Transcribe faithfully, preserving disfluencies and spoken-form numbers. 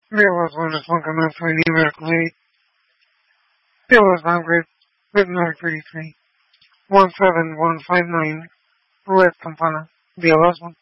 Bill one is one command for an numerical eight. Bill was downgrade with nine thirty-three. one seven one five nine. Red Campana. Bill one.